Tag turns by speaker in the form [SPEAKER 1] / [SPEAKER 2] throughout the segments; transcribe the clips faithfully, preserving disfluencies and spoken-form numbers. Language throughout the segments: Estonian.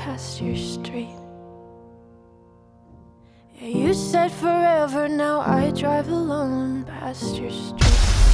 [SPEAKER 1] past your street. Yeah, you said forever, now I drive alone past your street.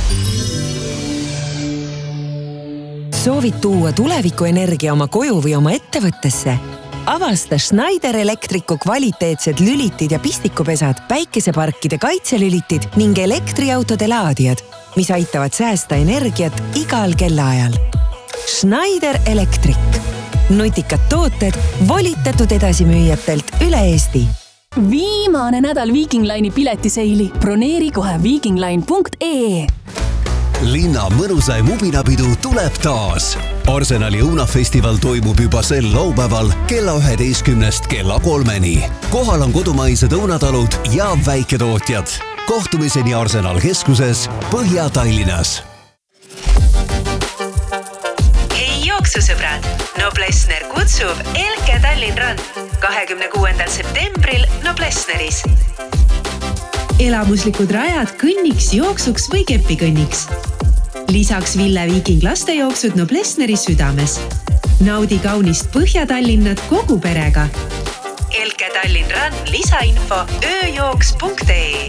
[SPEAKER 2] Soovid tuua tulevikuenergia oma koju või oma ettevõttesse? Avasta Schneider Electricu kvaliteetsed lülitid ja pistikupesad, päikeseparkide kaitselülitid ning elektriautode laadijad, mis aitavad säästa energiat igal kellaajal. Schneider Electric. Nutikad tooted volitatud edasimüüjatelt üle Eesti.
[SPEAKER 3] Viimane nädal Viking Line'i piletiseili. Broneeri kohe vikingline punkt ee.
[SPEAKER 4] Linna mõnusaim ubinapidu tuleb taas. Arsenali õunafestival toimub juba sel laupäeval kella üheteistkümnest kella kolmeni. Kohal on kodumaised õunatalud ja väiketootjad. Kohtumiseni Arsenal keskuses Põhja-Tallinnas.
[SPEAKER 5] Hei jooksusõbrad! Noblessner kutsub Elke Tallinn Run kahekümne kuuendal septembril Noblessneris.
[SPEAKER 6] Elamuslikud rajad kõnniks, jooksuks või kepikõnniks. Lisaks Ville Viking lastejooksud Noblessneri südames. Naudi kaunist Põhja-Tallinnat kogu perega.
[SPEAKER 5] Elke Tallinn Run lisainfo ööjooks punkt ee.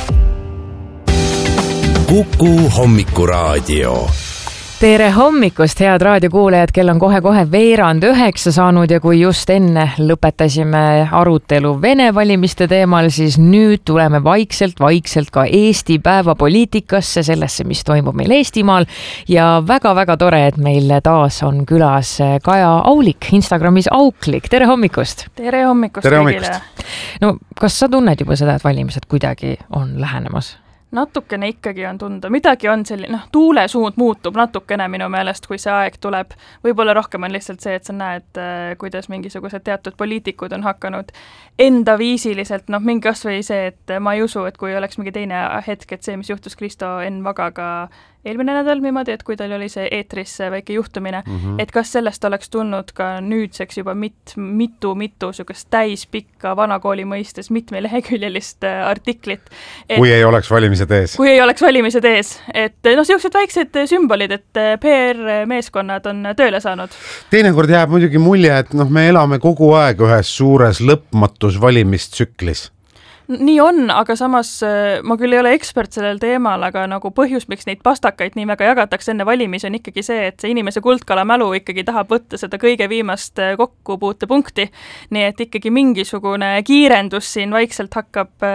[SPEAKER 4] Kuku hommikuraadio.
[SPEAKER 7] Tere hommikust, head raadiokuulajad, kell on kohe-kohe veerand üheksa saanud ja kui just enne lõpetasime arutelu Vene valimiste teemal, siis nüüd tuleme vaikselt-vaikselt ka Eesti päevapoliitikasse, sellesse, mis toimub meil Eestimaal ja väga-väga tore, et meil taas on külas Kaja Aulik, Instagramis Auklik. Tere hommikust!
[SPEAKER 8] Tere hommikust!
[SPEAKER 9] Tere hommikust!
[SPEAKER 7] No, kas sa tunned juba seda, et valimised kuidagi on lähenemas?
[SPEAKER 8] Natukene ikkagi on tunda. Midagi on selline, noh, tuule suund muutub natukene minu meelest, kui see aeg tuleb. Võib-olla rohkem on lihtsalt see, et sa näed, kuidas mingisugused teatud poliitikud on hakanud enda viisiliselt, noh, mingi kas või see, et ma ei usu, et kui oleks mingi teine hetk, et see, mis juhtus Kristo Enn Vagaga eelmine nädal niimoodi, et kui tal oli see eetris väike juhtumine, mm-hmm. et kas sellest oleks tulnud ka nüüdseks juba mit, mitu, mitu sugust täispikka vanakooli mõistes mitmeleheküljelist artiklit. Et,
[SPEAKER 9] kui ei oleks valimised ees.
[SPEAKER 8] Kui ei oleks valimised ees. Et noh, sellised väiksed sümbolid, et P R-meeskonnad on tööle saanud.
[SPEAKER 9] Teinekord jääb muidugi mulje, et noh, me elame kogu aeg ühes suures lõpmatus valimistsüklis.
[SPEAKER 8] Nii on, aga samas ma küll ei ole ekspert sellel teemal, aga nagu põhjus, miks neid pastakaid nii väga jagatakse enne valimisi, on ikkagi see, et see inimese kuldkala mälu ikkagi tahab võtta seda kõige viimast kokkupuutepunkti. Nii et ikkagi mingisugune kiirendus siin vaikselt hakkab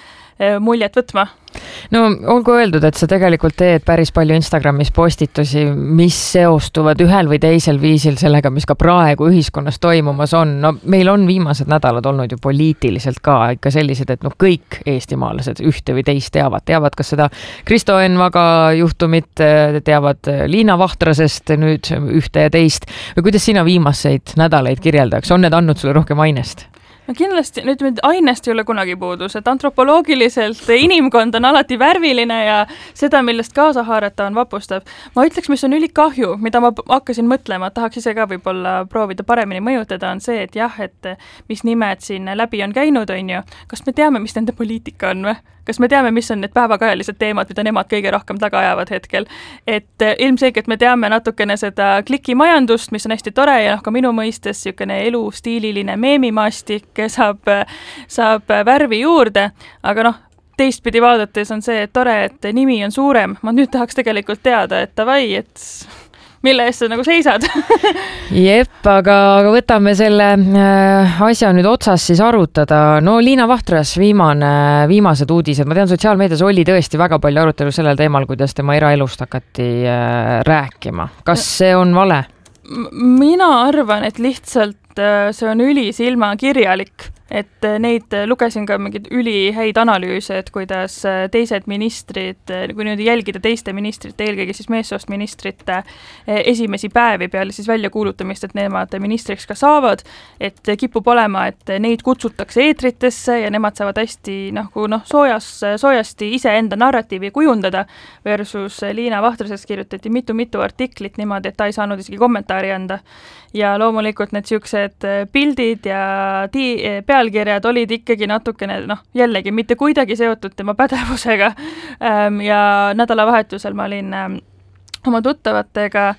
[SPEAKER 8] muljet võtma.
[SPEAKER 7] No olgu öeldud, et sa tegelikult teed päris palju Instagramis postitusi, mis seostuvad ühel või teisel viisil sellega, mis ka praegu ühiskonnas toimumas on. No meil on viimased nädalad olnud ju poliitiliselt ka ikka sellised, et no kõik eestimaalased ühte või teist teavad. Teavad kas seda Kristo Enn Vaga juhtumit, teavad Liina Vahtrasest nüüd ühte ja teist. Või kuidas sina viimaseid nädalaid kirjeldaks? On need andnud sulle rohkem ainest?
[SPEAKER 8] No kindlasti, nüüd ainest ei ole kunagi puudus, et antropoloogiliselt inimkond on alati värviline ja seda, millest kaasa haarata on vapustav. Ma ütleks, mis on ülikahju, mida ma hakkasin mõtlema, tahaks ise ka võib-olla proovida paremini mõjutada, on see, et jah, et mis nimed siin läbi on käinud, on ju. Kas me teame, mis nende poliitika on või? Kas me teame, mis on need päevakajalised teemad, mida nemad kõige rohkem taga ajavad hetkel? Et ilmselgelt me teame natukene seda klikimajandust, mis on hästi tore ja noh, ka minu mõistes niisugune elustiililine meemimaastik saab, saab värvi juurde, aga noh, teistpidi vaadates on see, et tore, et nimi on suurem. Ma nüüd tahaks tegelikult teada, et tavai, et mille eest sa nagu seisad.
[SPEAKER 7] Jep, aga, aga võtame selle äh, asja nüüd otsas siis arutada. No Liina Vahtras, viimane, viimased uudised. Ma tean, sotsiaalmeedias oli tõesti väga palju arutelu sellel teemal, kuidas tema eraelust hakati äh, rääkima. Kas see on vale?
[SPEAKER 8] Mina arvan, et lihtsalt äh, see on ülisilma kirjalik. Et neid lugesin ka mingid üli häid analüüse, et kuidas teised ministrid, kui nüüd jälgida teiste ministrite, eelkõige siis meessoost ministrite esimesi päevi peale siis välja kuulutamist, et nemad ministriks ka saavad, et kipub olema, et neid kutsutakse eetritesse ja nemad saavad hästi nagu, noh, soojas, soojasti ise enda narratiivi kujundada versus Liina Vahtrasest kirjutati mitu-mitu artiklit niimoodi, et ta ei saanud isegi kommentaari anda. Ja loomulikult need siuksed pildid ja ti- pealkirjad olid ikkagi natukene, noh, jällegi mitte kuidagi seotud tema pädevusega. Ja nädalavahetusel ma olin oma tuttavatega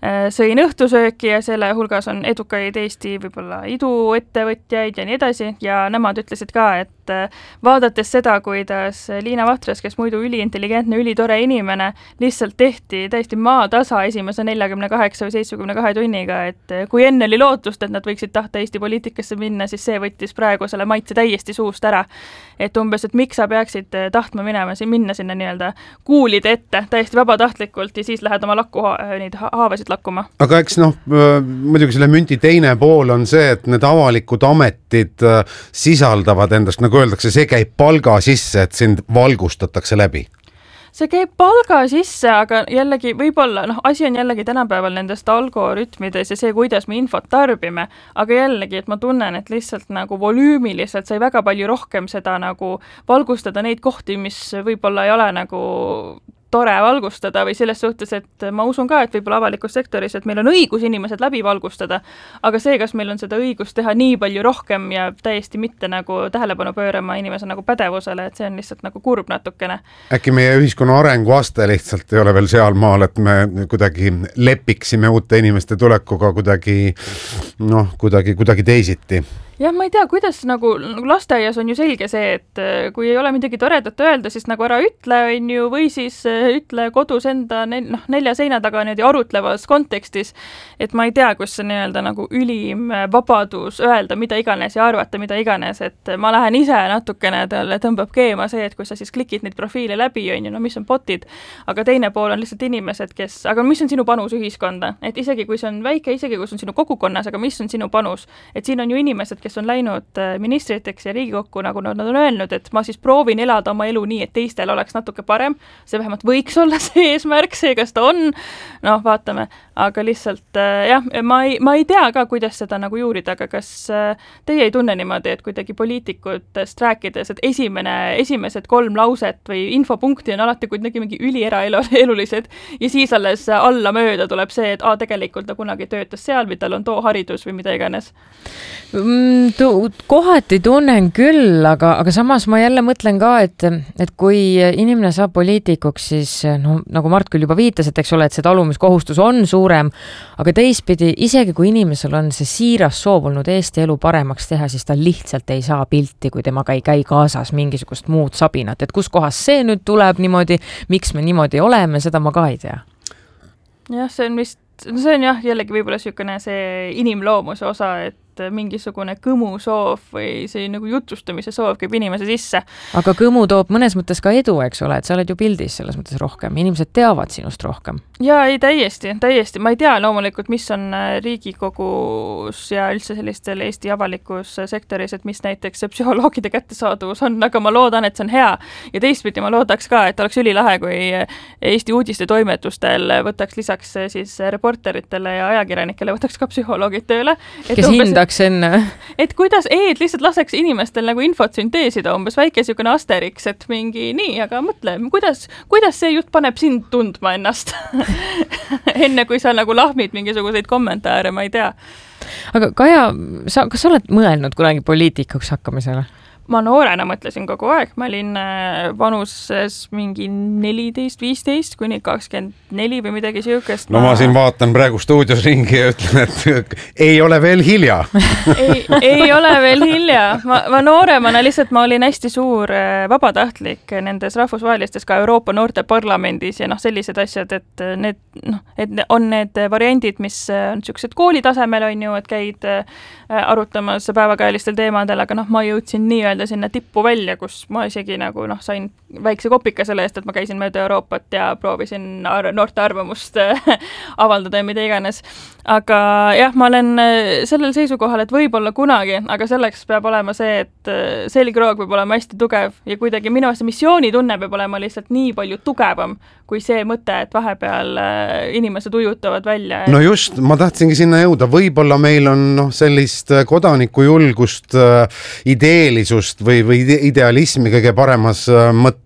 [SPEAKER 8] sõin õhtusööki ja selle hulgas on edukaid Eesti võib-olla iduettevõtjaid ja nii edasi ja nemad ütlesid ka, et vaadates seda, kuidas Liina Vahtras, kes muidu üliintelligentne, ülitore inimene, lihtsalt tehti täiesti maatasa esimese neljakümne kaheksa või seitsmekümne kahe tunniga, et kui enne oli lootust, et nad võiksid tahta Eesti poliitikasse minna, siis see võttis praegu selle maitse täiesti suust ära. Et umbes, et miks sa peaksid tahtma minema, minna sinna nii-öelda kuulide ette täiesti vabatahtlikult ja siis lähed oma lakku neid haavasid lakkuma.
[SPEAKER 9] Aga eks noh, muidugi selle münti teine pool on see, et need avalikud ametid sisaldavad endast, nagu öeldakse, see käib palga sisse, et sind valgustatakse läbi.
[SPEAKER 8] See käib palga sisse, aga jällegi võib-olla, noh, asi on jällegi tänapäeval nendest algoritmides ja see, kuidas me infot tarbime, aga jällegi, et ma tunnen, et lihtsalt nagu volüümiliselt sai väga palju rohkem seda nagu valgustada neid kohti, mis võib-olla ei ole nagu tore valgustada või selles suhtes, et ma usun ka, et võib-olla avalikus sektoris, et meil on õigus inimesed läbi valgustada, aga see, kas meil on seda õigust teha nii palju rohkem ja täiesti mitte nagu tähelepanu pöörama inimese nagu pädevusele, et see on lihtsalt nagu kurb natukene.
[SPEAKER 9] Äkki meie ühiskonna arenguaste lihtsalt ei ole veel seal maal, et me kuidagi lepiksime uute inimeste tulekuga kuidagi, noh, kuidagi, kuidagi teisiti.
[SPEAKER 8] Jah, ma ei tea, kuidas nagu, nagu lasteaias on ju selge see, et kui ei ole midagi toredat öelda, siis nagu ära ütle, on ju, või siis ütle kodus enda nel, noh, nelja seina taga niimoodi arutlevas kontekstis, et ma ei tea, kus see nii-öelda nagu ülim vabadus öelda mida iganes ja arvata mida iganes, et ma lähen ise natukene talle tõmbab keema see, et kui sa siis klikid neid profiile läbi, on ju, no mis on botid, aga teine pool on lihtsalt inimesed, kes, aga mis on sinu panus ühiskonda, et isegi kui see on väike, isegi kui see on sinu kogukonnas, aga mis on sinu panus, et siin on ju inimesed, kes on läinud ministriteks ja Riigikokku, nagu nad on öelnud, et ma siis proovin elada oma elu nii, et teistel oleks natuke parem, see vähemalt võiks olla see eesmärk, see kas ta on, noh, vaatame, aga lihtsalt jah, ma ei, ma ei tea ka, kuidas seda nagu juurida, aga kas teie ei tunne niimoodi, et kuidagi poliitikutest rääkides, et esimene, esimesed kolm lauset või infopunkti on alati kuidagi mingi ülieraelulised ja siis alles alla mööda tuleb see, et a, tegelikult ta kunagi töötas seal või tal on too haridus või mida iganes.
[SPEAKER 7] Tu, kohati tunnen küll, aga, aga samas ma jälle mõtlen ka, et, et kui inimene saab poliitikuks, siis no, nagu Mart küll juba viitas, et eks ole, et see talumiskohustus on suurem, aga teistpidi, isegi kui inimesel on see siiras soov olnud Eesti elu paremaks teha, siis ta lihtsalt ei saa pilti, kui temaga ei käi kaasas mingisugust muud sabinat, et kus kohas see nüüd tuleb niimoodi, miks me niimoodi oleme, seda ma ka ei tea.
[SPEAKER 8] Jah, see on vist, see on jah, jällegi võib-olla niisugune see inimloomuse osa, et mingisugune kõmu soov või see nagu jutustamise soov käib inimese sisse.
[SPEAKER 7] Aga kõmu toob mõnes mõttes ka edu, eks ole, et sa oled ju pildis selles mõttes rohkem. Inimesed teavad sinust rohkem.
[SPEAKER 8] Jaa, ei, täiesti, täiesti. Ma ei tea loomulikult, mis on Riigikogus ja üldse sellistel Eesti avalikus sektoris, et mis näiteks psühholoogide kättesaadavus on, aga ma loodan, et see on hea. Ja teistpidi ma loodaks ka, et oleks ülilahe, kui Eesti uudiste toimetustel võtaks lisaks siis reporteritele ja ajakirjanikele võtaks ka psühholoogid tööle.
[SPEAKER 7] Kes hindaks enne.
[SPEAKER 8] Et kuidas, ei, et lihtsalt laseks inimestel nagu infot sünteesida, umbes väike siukene asteriks, et mingi nii, aga mõtle, kuidas, kuidas see jutt paneb sind tundma ennast enne kui sa nagu lahmid mingisuguseid kommentaare, ma ei tea.
[SPEAKER 7] Aga Kaja, sa, kas sa oled mõelnud kunagi poliitikuks hakkamisele?
[SPEAKER 8] Ma noorena mõtlesin kogu aeg, ma olin vanuses mingi neliteist viisteist kuni kakskümmend neli või midagi siukest.
[SPEAKER 9] No ma siin vaatan praegu stuudios ringi ja ütlen, et ei ole veel hilja.
[SPEAKER 8] ei, ei ole veel hilja. Ma, ma nooremana lihtsalt ma olin hästi suur vabatahtlik nendes rahvusvahelistes ka Euroopa noorte parlamendis ja noh, sellised asjad, et need, noh, et on need variandid, mis on siuksed koolitasemel on ju, et käid arutamas päevakajalistel teemadel, aga noh, ma jõudsin nii sinna tippu välja, kus ma isegi nagu noh, sain väikse kopika selle eest, et ma käisin mööda Euroopat ja proovisin ar- noorte arvamust avaldada ja mida iganes. Aga jah, ma olen sellel seisukohal, et võib-olla kunagi, aga selleks peab olema see, et selgroog peab olema hästi tugev ja kuidagi minu see missioonitunne peab olema lihtsalt nii palju tugevam kui see mõte, et vahepeal inimesed ujutavad välja.
[SPEAKER 9] No just, ma tahtsingi sinna jõuda. Võib-olla meil on noh, sellist kodanikujulgust, ideelisust või, või idealismi kõige paremas mõttes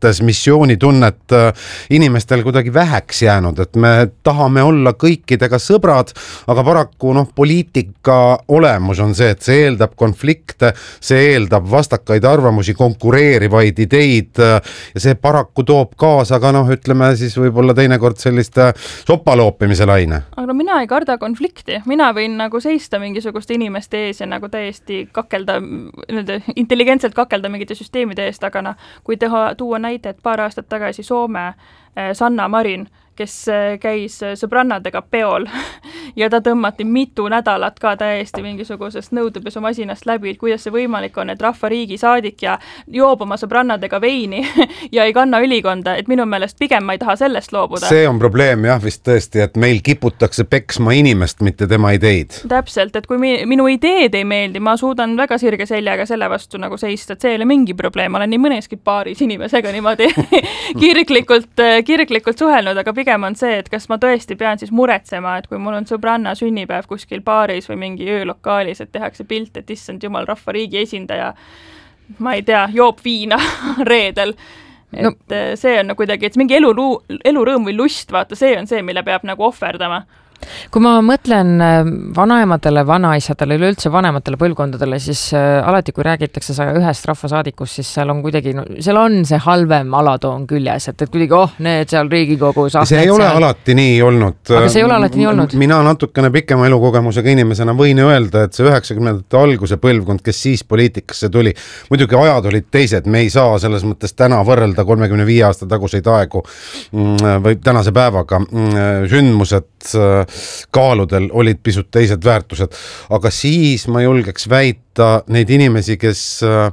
[SPEAKER 9] mõttes missioonitunnet inimestel kuidagi väheks jäänud, et me tahame olla kõikidega sõbrad, aga paraku noh, poliitika olemus on see, et see eeldab konflikte, see eeldab vastakaid arvamusi, konkureerivaid ideid ja see paraku toob kaasa ka noh, ütleme siis võib-olla teinekord selliste sopaloopimise laine.
[SPEAKER 8] Aga mina ei karda konflikti, mina võin nagu seista mingisuguste inimeste ees ja nagu täiesti kakelda, intelligentselt kakelda mingite süsteemide eest, aga noh, kui teha, tuua näite, et paar aastat tagasi Soome Sanna Marin, kes käis sõbrannadega peol ja ta tõmmati mitu nädalat ka täiesti mingisugusest nõudepesumasinast läbi, et kuidas see võimalik on, et rahvariigi saadik ja joob oma sõbrannadega veini ja ei kanna ülikonda, et minu meelest pigem ma ei taha sellest loobuda.
[SPEAKER 9] See on probleem jah vist tõesti, et meil kiputakse peksma inimest, mitte tema ideid.
[SPEAKER 8] Täpselt, et kui mi, minu ideed ei meeldi, ma suudan väga sirge seljaga selle vastu nagu seista, et see ei ole mingi probleem, olen nii mõneski paaris inimesega niimoodi kirglikult, kirglikult suhelnud, aga pigem on see, et kas ma tõesti pean siis muretsema, et kui mul on sõbranna sünnipäev kuskil baaris või mingi öölokaalis, et tehakse pilt, et issand jumal, rahvariigi esindaja, ma ei tea, joob viina reedel. Et no. See on kuidagi, et mingi elu, elurõõm või lust, vaata, see on see, mille peab nagu ohverdama.
[SPEAKER 7] Kui ma mõtlen vanaemadele, vanaisadele, üleüldse vanematele põlvkondadele, siis alati, kui räägitakse saja ühest rahvasaadikust, siis seal on kuidagi, no, seal on see halvem alatoon küljes, et, et kuidagi, oh, need seal Riigikogus. Ah,
[SPEAKER 9] see ei ole
[SPEAKER 7] seal...
[SPEAKER 9] alati nii olnud.
[SPEAKER 7] Aga see ei ole alati nii olnud.
[SPEAKER 9] Mina natukene pikema elukogemusega inimesena võin öelda, et see üheksakümnendate alguse põlvkond, kes siis poliitikasse tuli, muidugi ajad olid teised, me ei saa selles mõttes täna võrrelda kolmekümne viie aasta taguseid aegu või tänase päevaga sündmused kaaludel olid pisut teised väärtused, aga siis ma julgeks väita neid inimesi, kes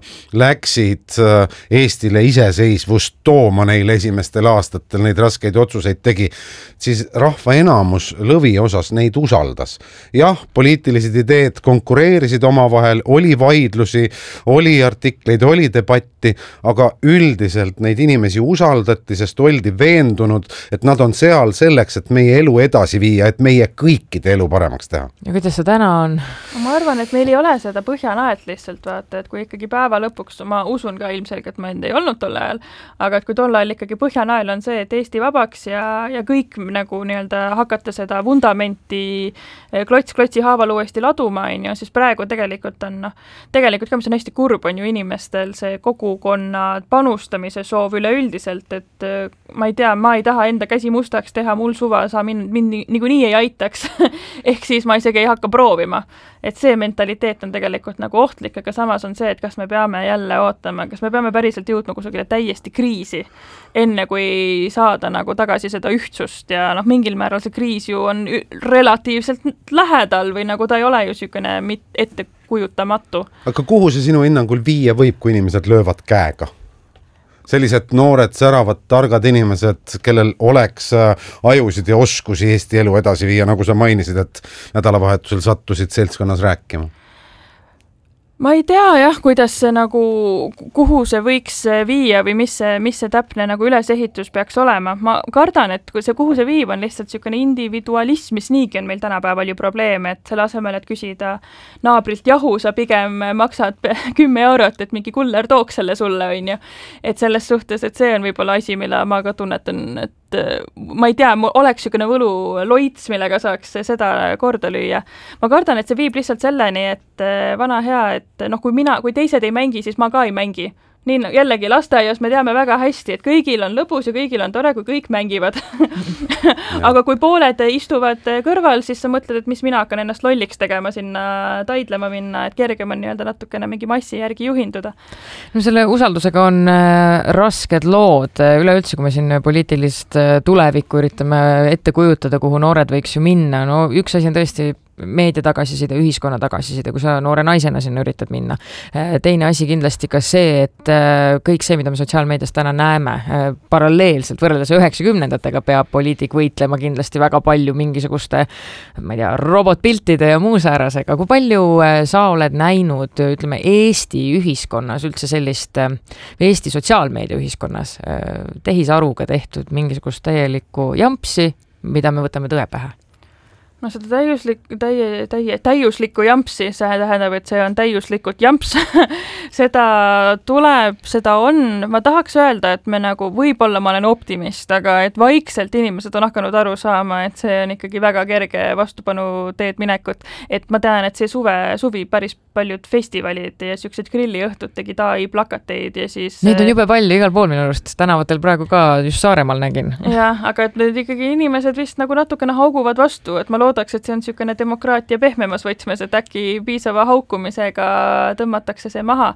[SPEAKER 9] läksid Eestile iseseisvust tooma neil esimestel aastatel, neid raskeid otsuseid tegi, siis rahva enamus lõvi osas neid usaldas. Jah, poliitilised ideed konkureerisid omavahel, oli vaidlusi, oli artikleid, oli debatti, aga üldiselt neid inimesi usaldati, sest oldi veendunud, et nad on seal selleks, et meie elu edasi viia, et meie kõikide elu paremaks teha.
[SPEAKER 7] Ja kuidas see täna on?
[SPEAKER 8] Ma arvan, et meil ei ole seda põhjanaet lihtsalt vaata, et kui ikkagi päeva lõpuks, ma usun ka ilmselgelt, ma enda ei olnud tol ajal, aga et kui tol ajal ikkagi põhjanael on see, et Eesti vabaks ja, ja kõik nagu nii-öelda hakata seda vundamenti klots klotsi haaval uuesti laduma, on ju, siis praegu tegelikult on, noh, tegelikult ka mis on hästi kurb, on ju inimestel see kogukonna panustamise soov üleüldiselt, et ma ei tea, ma ei taha enda käsi mustaks teha, mul suva saa mind, mind niikuinii ei aitaks ehk siis ma isegi ei hakka proovima. Et see mentaliteet on tegelikult nagu ohtlik, aga samas on see, et kas me peame jälle ootama, kas me peame päriselt jõudma kusagile täiesti kriisi, enne kui saada nagu tagasi seda ühtsust ja noh, mingil määral see kriis ju on relatiivselt lähedal või nagu ta ei ole ju sükene ette kujutamatu.
[SPEAKER 9] Aga kuhu see sinu hinnangul viia võib, kui inimesed löövad käega? Sellised noored, säravad, targad inimesed, kellel oleks ajusid ja oskusi Eesti elu edasi viia, nagu sa mainisid, et nädalavahetusel sattusid seltskonnas rääkima.
[SPEAKER 8] Ma ei tea jah, kuidas see nagu, kuhu see võiks viia või mis see, mis see täpne nagu ülesehitus peaks olema. Ma kardan, et see, kuhu see viib, on lihtsalt selline individualism, mis niigi on meil tänapäeval ju probleem, et selle asemel, et küsida naabrilt jahu, sa pigem maksad kümme eurot, et mingi kuller tooks selle sulle, on ju. Et selles suhtes, et see on võib-olla asi, mille ma ka tunnetan, et ma ei tea, oleks sükene võlu loits, millega saaks seda korda lüüa. Ma kardan, et see viib lihtsalt selleni, et vana hea, et noh, kui mina, kui teised ei mängi, siis ma ka ei mängi. Nii jällegi lasteaias me teame väga hästi, et kõigil on lõbus ja kõigil on tore, kui kõik mängivad. Aga kui pooled istuvad kõrval, siis sa mõtled, et mis mina hakkan ennast lolliks tegema sinna taidlema minna, et kergem on nii-öelda natukene mingi massi järgi juhinduda.
[SPEAKER 7] No selle usaldusega on rasked lood. Üleüldse, kui me siin poliitilist tulevikku üritame ette kujutada, kuhu noored võiks ju minna, no üks asi on tõesti meedia tagasiside, ühiskonna tagasiside, kui sa noore naisena sinna üritad minna. Teine asi kindlasti ka see, et kõik see, mida me sotsiaalmeedias täna näeme, paralleelselt võrreldes üheksakümnendatega peab poliitik võitlema kindlasti väga palju mingisuguste, ma ei tea, robotpiltide ja muu säärasega. Kui palju sa oled näinud, ütleme, Eesti ühiskonnas üldse sellist, Eesti sotsiaalmeedia ühiskonnas tehisaruga tehtud mingisugust täielikku jampsi, mida me võtame tõe pähe?
[SPEAKER 8] no seda täiuslik, täie, täie, täiuslikku jampsi, see tähendab, et see on täiuslikult jamps seda tuleb, seda on, ma tahaks öelda, et me nagu, võib-olla ma olen optimist, aga et vaikselt inimesed on hakanud aru saama, et see on ikkagi väga kerge vastupanu teed minekut, et ma tean, et see suve, suvi päris paljud festivalid ja siuksed grilliõhtud tegid A I plakateid ja siis
[SPEAKER 7] neid on jube palju igal pool minu arust, tänavatel praegu ka just Saaremaal nägin.
[SPEAKER 8] jah, aga et need ikkagi inimesed vist nagu natukene hauguvad vastu, et ma loodaks, et see on niisugune demokraatia pehmemas võtmes, et äkki piisava haukumisega tõmmatakse see maha.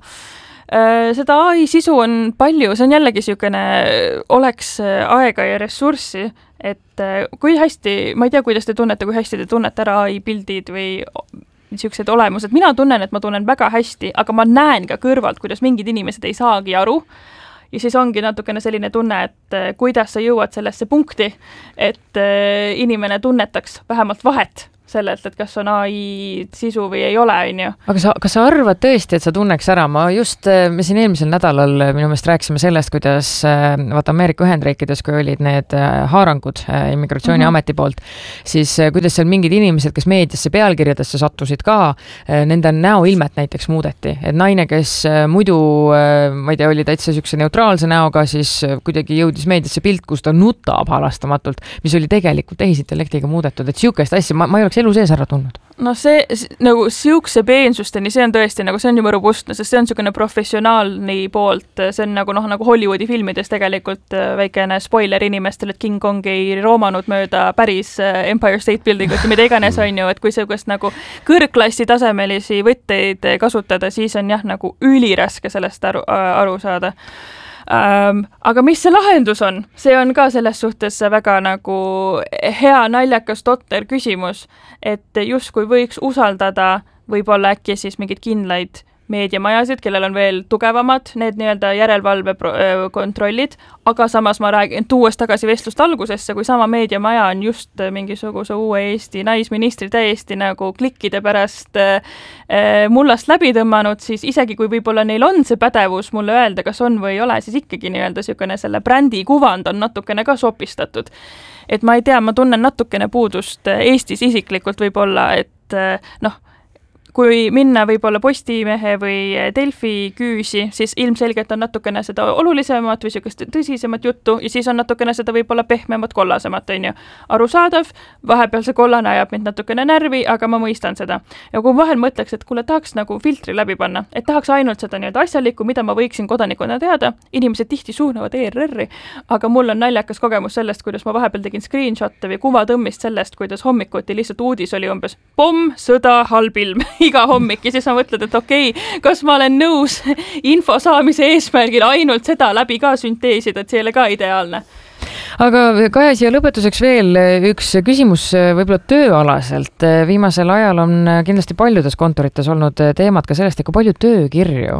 [SPEAKER 8] Seda A I sisu on palju, see on jällegi niisugune, oleks aega ja ressurssi, et kui hästi, ma ei tea, kuidas te tunnete, kui hästi te tunnete ära A I pildid või niisugused olemused. Mina tunnen, et ma tunnen väga hästi, aga ma näen ka kõrvalt, kuidas mingid inimesed ei saagi aru. Ja siis ongi natukene selline tunne, et kuidas sa jõuad sellesse punkti, et inimene tunnetaks vähemalt vahet sellelt, et kas on A I sisu või ei ole, on ju.
[SPEAKER 7] Aga sa, kas sa arvad tõesti, et sa tunneks ära? Ma just, me siin eelmisel nädalal minu meelest rääkisime sellest, kuidas vaata Ameerika Ühendriikides, kui olid need haarangud immigratsiooniameti poolt, siis kuidas seal mingid inimesed, kes meediasse pealkirjadesse sattusid ka, nende näoilmet näiteks muudeti. Et naine, kes muidu, ma ei tea, oli täitsa siukse neutraalse näoga, siis kuidagi jõudis meediasse pilt, kus ta nutab halastamatult, mis oli tegelikult tehisintellektiga muudetud. Et siukest asja, ma, ma ei oleks elu sees ära tundnud.
[SPEAKER 8] No see, nagu siukse peensusteni, see on tõesti nagu, see on juba robustne, sest see on niisugune professionaalni poolt, see on nagu noh, nagu Hollywoodi filmides tegelikult väikene spoiler inimestele, et King Kong ei roomanud mööda päris Empire State Buildingut ja mida iganes on ju, et kui seugust nagu kõrgklassi tasemelisi võtteid kasutada, siis on jah, nagu üliraske sellest aru, aru saada. Ähm, aga mis see lahendus on? See on ka selles suhtes väga nagu hea naljakas totter küsimus, et justkui võiks usaldada võib-olla äkki siis mingid kindlaid meediamajasid, kellel on veel tugevamad need nii-öelda järelevalve kontrollid, aga samas ma räägin, tuues tagasi vestlust algusesse, kui sama meediamaja on just mingisuguse uue Eesti naisministri täiesti nagu klikkide pärast mullast läbi tõmmanud, siis isegi kui võib-olla neil on see pädevus mulle öelda, kas on või ei ole, siis ikkagi nii-öelda niisugune selle brändi kuvand on natukene ka sopistatud. Et ma ei tea, ma tunnen natukene puudust Eestis isiklikult võib-olla, et noh, kui minna võib-olla Postimehe või Delfi küüsi, siis ilmselgelt on natukene seda olulisemat või niisugust tõsisemat juttu ja siis on natukene seda võib-olla pehmemat kollasemat, on ju. Arusaadav, vahepeal see kollane ajab mind natukene närvi, aga ma mõistan seda. Ja kui vahel mõtleks, et kuule, tahaks nagu filtri läbi panna, et tahaks ainult seda nii-öelda asjalikku, mida ma võiksin kodanikuna teada, inimesed tihti suunavad E R R-i, aga mul on naljakas kogemus sellest, kuidas ma vahepeal tegin screenshotte või kuvatõmmist sellest, kuidas hommikuti lihtsalt uudis oli umbes pomm, sõda, halb ilm iga hommik ja siis ma mõtled, et okei, okay, kas ma olen nõus info saamise eesmärgil ainult seda läbi ka sünteesida, et see ei ole ka ideaalne.
[SPEAKER 7] Aga Kaja, siia lõpetuseks veel üks küsimus võib-olla tööalaselt. Viimasel ajal on kindlasti paljudes kontorites olnud teemad ka sellest, et kui palju töökirju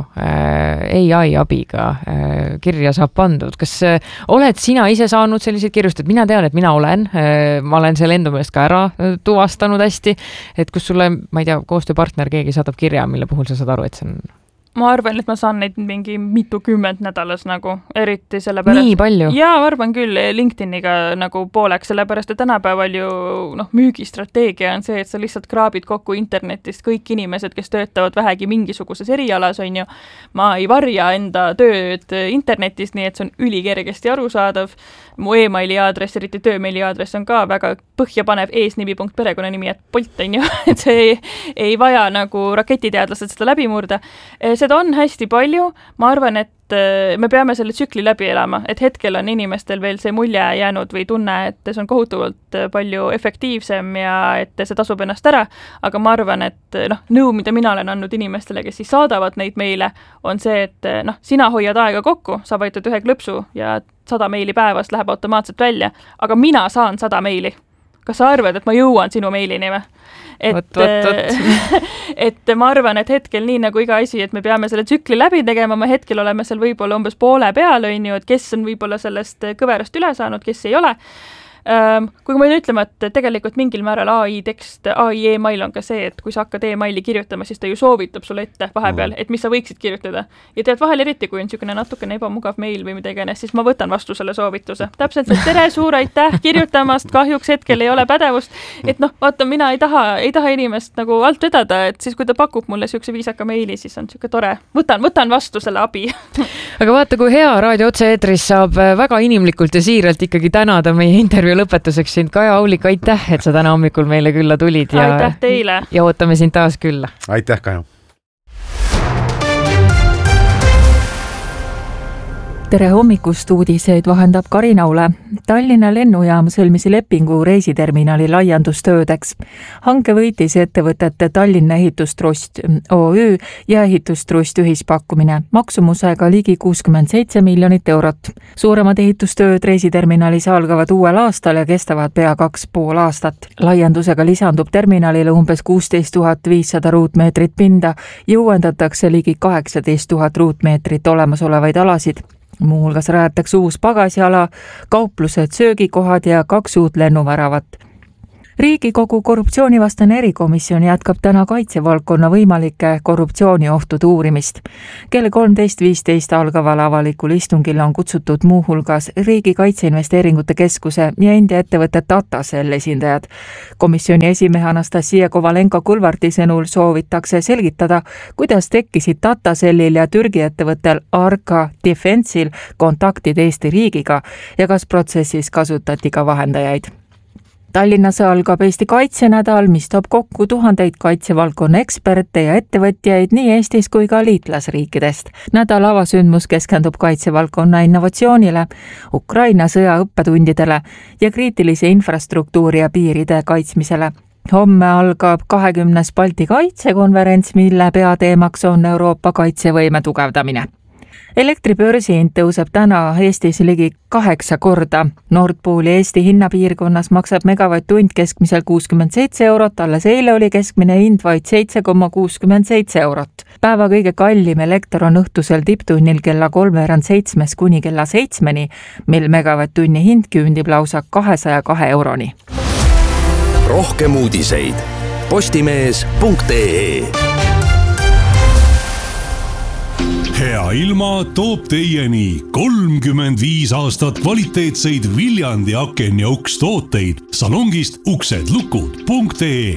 [SPEAKER 7] A I abiga kirja saab pandud. Kas oled sina ise saanud selliseid kirjust, et mina tean, et mina olen, ma olen selle enda meelest ka ära tuvastanud hästi, et kus sulle, ma ei tea, koostööpartner keegi saadab kirja, mille puhul sa saad aru, et see on...
[SPEAKER 8] Ma arvan, et ma saan neid mingi mitu kümmet nädalas nagu, eriti sellepärast...
[SPEAKER 7] Nii palju?
[SPEAKER 8] Jaa, ma arvan küll LinkedIniga nagu pooleks, sellepärast, et tänapäeval ju noh, müügistrateegia on see, et sa lihtsalt kraabid kokku internetist kõik inimesed, kes töötavad vähegi mingisuguses erialas, on ju. Ma ei varja enda tööd internetist, nii et see on ülikergesti arusaadav. Mu emaili aadress, eriti töömeili aadress on ka väga põhjapanev eesnimi punkt perekonnanimi, et polt on ju, et see ei, ei vaja nagu raketiteadlased seda läbi murda. Seda on hästi palju, ma arvan, et me peame selle tsükli läbi elama, et hetkel on inimestel veel see mulje jäänud või tunne, et see on kohutavalt palju efektiivsem ja et see tasub ennast ära, aga ma arvan, et noh, nõu, mida mina olen andnud inimestele, kes siis saadavad neid meile, on see, et noh, sina hoiad aega kokku, sa vajutad ühe klõpsu ja sada meili päevast läheb automaatselt välja, aga mina saan sada meili. Kas sa arvad, et ma jõuan sinu meilini või? Et,
[SPEAKER 7] võt, võt, võt.
[SPEAKER 8] et ma arvan, et hetkel nii nagu iga asi, et me peame selle tsükli läbi tegema, me hetkel oleme seal võib-olla umbes poole peal, on ju, et kes on võib-olla sellest kõverast üle saanud, kes ei ole. Kui ma võin ütlema, et tegelikult mingil määral A I tekst, A I e-mail on ka see, et kui sa hakkad e-maili kirjutama, siis ta ju soovitab sulle ette vahepeal, et mis sa võiksid kirjutada. Ja tead vahel eriti, kui on niisugune natukene ebamugav meil või mida iganes, siis ma võtan vastu selle soovituse. Täpselt see, tere, suur aitäh kirjutamast, kahjuks hetkel ei ole pädevust, et noh, vaata, mina ei taha, ei taha inimest nagu alt vedada, et siis kui ta pakub mulle niisuguse viisaka meili, siis on niisugune tore. Võtan, võtan vastu selle abi.
[SPEAKER 7] Aga vaata, kui hea raadio otse-eetris saab väga inimlikult ja siiralt ikkagi tänada meie intervjuu lõpetuseks sind. Kaja Aulik, aitäh, et sa täna hommikul meile külla tulid ja,
[SPEAKER 8] aitäh teile.
[SPEAKER 7] Ja ootame sind taas külla.
[SPEAKER 9] Aitäh, Kaja.
[SPEAKER 10] Tere hommikust, uudiseid vahendab Karin Aule. Tallinna lennujaam sõlmisi lepingu reisiterminali laiandustöödeks. Hanke võitis ettevõtete Tallinna Ehitustrust O Ü ja Ehitustrust ühispakkumine maksumusega ligi kuuskümmend seitse miljonit eurot. Suuremad ehitustööd reisiterminalis algavad uuel aastal ja kestavad pea kaks pool aastat. Laiandusega lisandub terminalile umbes kuusteist tuhat viissada ruutmeetrit pinda ja uuendatakse ligi kaheksateist tuhat ruutmeetrit olemasolevaid alasid. Muuhulgas rajatakse uus pagasiala, kauplused, söögikohad ja kaks uut lennuväravat. Riigikogu korruptsioonivastane erikomisjon jätkab täna kaitsevaldkonna võimalike korruptsiooniohtude uurimist. Kell kolmteist viisteist algaval avalikul istungil on kutsutud muuhulgas Riigi Kaitseinvesteeringute Keskuse ja India ettevõtte Tatasel esindajad. Komisjoni esimehe Anastasia Kovalenko-Kulvarti sõnul soovitakse selgitada, kuidas tekkisid Tatasellil ja Türgi ettevõttel Arka Defensil kontaktid Eesti riigiga ja kas protsessis kasutati ka vahendajaid. Tallinnas algab Eesti kaitsenädal, mis toob kokku tuhandeid kaitsevaldkonna eksperte ja ettevõtjaid nii Eestis kui ka liitlasriikidest. Nädal avasündmus keskendub kaitsevaldkonna innovatsioonile, Ukraina sõja õppetundidele ja kriitilise infrastruktuuri ja piiride kaitsmisele. Homme algab kahekümnes Balti kaitsekonverents, mille peateemaks on Euroopa kaitsevõime tugevdamine. Elektribörsi hind tõuseb täna Eestis ligi kaheksa korda. Nord Pooli Eesti hinnapiirkonnas maksab megavatt-tund keskmiselt kuuskümmend seitse eurot, alles eile oli keskmine hind vaid seitse koma kuuskümmend seitse eurot. Päeva kõige kallim elekter on õhtusel tipptunnil kella kolmveerand seitsmest kuni kella seitsmeni, mil megavatt-tunni hind küündib lausa kahesaja kahe euroni.
[SPEAKER 4] Rohkem uudiseid postimees punkt ee.
[SPEAKER 11] Hea ilma toob teieni kolmkümmend viis aastat kvaliteetseid Viljandi aken ja uks tooteid salongist uksed lukud punkt ee.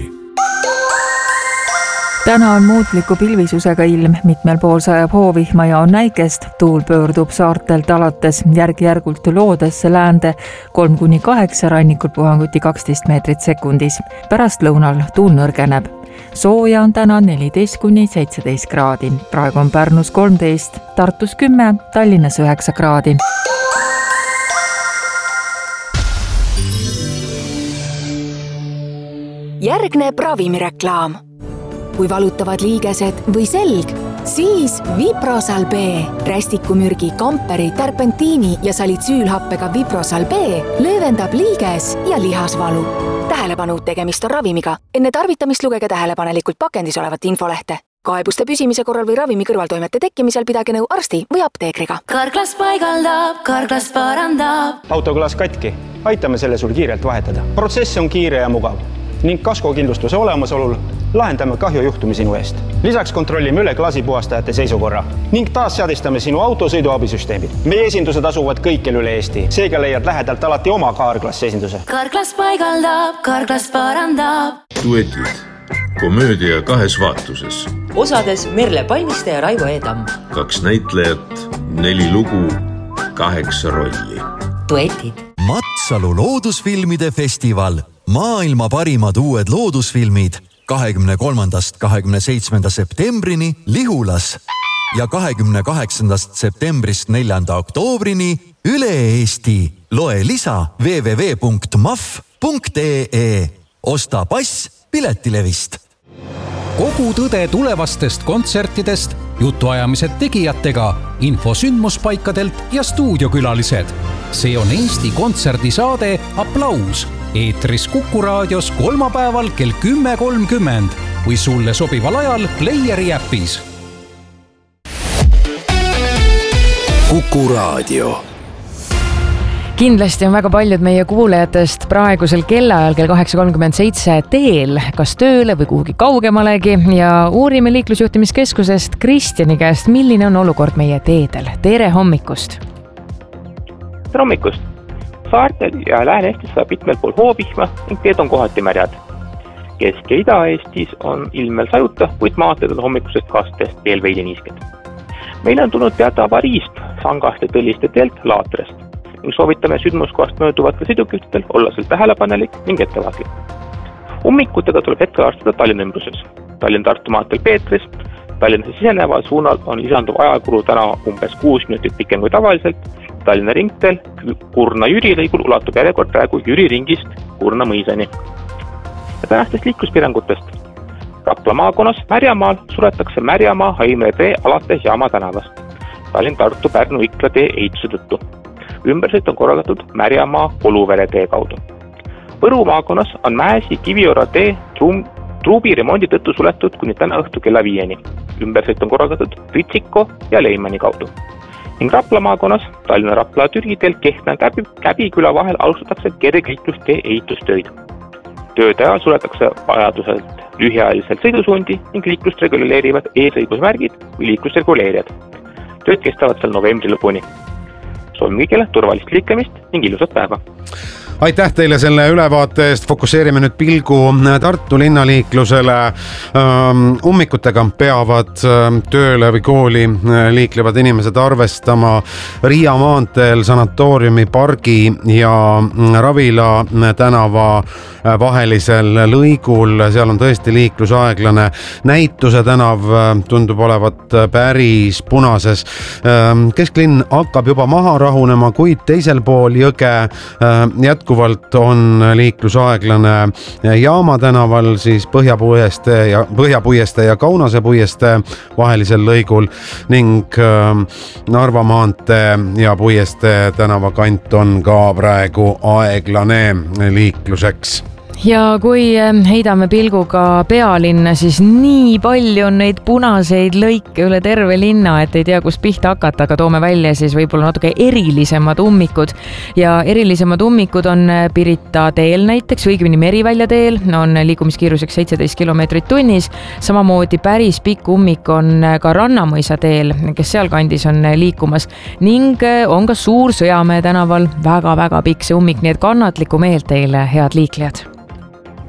[SPEAKER 10] Täna on muutliku pilvisusega ilm, mitmel pool sajab hoovihma ja on näikest. Tuul pöördub saartelt alates järg-järgult loodesse läände kolm kuni kaheksa, rannikul puhanguti kaksteist meetrit sekundis. Pärast lõunal tuul nõrgeneb. Sooja on täna neliteist kuni seitseteist kraadi. Praegu on Pärnus kolmteist, Tartus kümme, Tallinnas üheksa kraadi.
[SPEAKER 12] Järgneb ravimireklaam. Kui valutavad liigesed või selg, siis Viprosal B, rästikumürgi, kamperi, terpentiini ja salitsüülhappega Viprosal B löövendab liiges ja lihasvalu. Tähelepanu, tegemist on ravimiga. Enne tarvitamist lugege tähelepanelikult pakendis olevat infolehte. Kaebuste püsimise korral või ravimi kõrvaltoimete tekkimisel pidage nõu arsti või apteekriga.
[SPEAKER 1] Karglas paigaldab, Karglas parandab.
[SPEAKER 13] Autoklaas katki. Aitame selle sul kiirelt vahetada. Protsess on kiire ja mugav ning kaskokindlustuse olemasolul lahendame kahjujuhtumi sinu eest. Lisaks kontrollime üle klaasipuhastajate seisukorra ning taas seadistame sinu auto sõiduabisüsteemid. Meie esindused asuvad kõikjal üle Eesti, seega leiad lähedalt alati oma Karglas esinduse.
[SPEAKER 1] Karglas paigaldab, Karglas parandab.
[SPEAKER 14] Duetid. Komöödia kahes vaatuses.
[SPEAKER 15] Osades Merle Palmiste ja Raivo Eedam.
[SPEAKER 14] Kaks näitlejat, neli lugu, kaheksa rolli.
[SPEAKER 15] Duetid.
[SPEAKER 16] Matsalu loodusfilmide festival. Maailma parimad uued loodusfilmid kahekümne kolmandast kahekümne seitsmenda septembrini Lihulas ja kahekümne kaheksandast septembrist neljanda oktoobrini üle Eesti. Loe lisa w w w punkt m a f punkt e e. Osta pass Piletilevist.
[SPEAKER 17] Kogu tõde tulevastest kontsertidest, jutuajamised tegijatega, info sündmuspaikadelt ja stuudiokülalised. See on Eesti kontserdisaade Aplaus. Eetris Kuku raadios kolmapäeval kell kümme kolmkümmend või sulle sobival ajal Playeri äpis.
[SPEAKER 4] Kuku raadio.
[SPEAKER 7] kindlasti on väga paljud meie kuulajatest praegusel kellaajal kell kaheksa kolmkümmend seitse teel, kas tööle või kuhugi kaugemalegi ja uurime liiklusjuhtimiskeskusest Kristjani käest, milline on olukord meie teedel. Tere hommikust!
[SPEAKER 18] Tere hommikust! Saartel ja Lääne-Eestis saab mitmel pool hoovihma ning teed on kohati märjad. Kesk- ja Ida-Eestis on ilmel sajuta, kuid maanteed on hommikusest kastest veel veidi niisked. Meil on tulnud teada avariist Sangast ja Tõlliste teelt Laatrest ning soovitame sündmuskohast mööduvatel sõidukijuhtidel olla seal tähelepanelik ning ettevaatlik. Ummikutega tuleb hetkel arvestada Tallinna ümbruses. Tallinn-Tartu maanteel Peetris, Tallinnasse siseneval suunal on lisanduv ajakulu täna umbes kuus minutit pikem kui tavaliselt. Tallinna ringteel Kurna-Jüri lõigul ulatub järjekord praegu Jüri ringist Kurna mõisani. Ja tänastest liikluspiirangutest. Rapla maakonnas Märjamaal suletakse Märjamaa Haimre tee alates Jaama tänavast. Tallinn-Tartu Pärnu Ikla tee ehituse tõttu. Ümbersõit on korraldatud Märjamaa Oluvere tee kaudu. Võru maakonnas on Mäesi Kiviora tee truum, truubi remondi tõttu suletud kuni täna õhtu kella viieni. Ümbersõit on korraldatud Ritsiko ja Leimani kaudu. Ning Rapla maakonnas Tallinna-Rapla Türgi teel Kehtna Käbi, Käbiküla vahel alustatakse kergliiklustee ehitustöid. Tööde ajal suletakse vajaduselt lühiajaliselt sõidusuundi ning liiklust reguleerivad eesõigusmärgid või liiklusreguleerijad. Tööd kestavad seal novembri lõpuni. Soovime kõigile turvalist liikamist ning ilusat päeva.
[SPEAKER 9] Aitäh teile selle ülevaate eest. Fokusseerime nüüd pilgu Tartu linnaliiklusele. Ummikutega peavad tööle või kooli liiklevad inimesed arvestama Riia maanteel Sanatooriumi pargi ja Ravila tänava vahelisel lõigul. Seal on tõesti liiklus aeglane. Näituse tänav tundub olevat päris punases. Kesklinn hakkab juba maha rahunema, kuid teisel pool jõge jätkub Jätkuvalt on liiklus aeglane Jaama tänaval, siis Põhjapuieste ja, Põhjapuieste ja Kaunase puieste vahelisel lõigul ning Narva maantee ja Puieste tänava kant on ka praegu aeglane liikluseks.
[SPEAKER 7] Ja kui heidame pilguga pealinna, siis nii palju on neid punaseid lõike üle terve linna, et ei tea, kus pihta hakata, aga toome välja siis võib-olla natuke erilisemad ummikud. Ja erilisemad ummikud on Pirita teel näiteks, õigemini Merivälja teel, on liikumiskiiruseks seitseteist kilomeetrit tunnis. Samamoodi päris pikk ummik on ka Rannamõisa teel, kes seal kandis on liikumas. Ning on ka Suur Sõjamäe tänaval väga-väga pikk see ummik, nii et kannatlikku meelt teile, head liiklejad.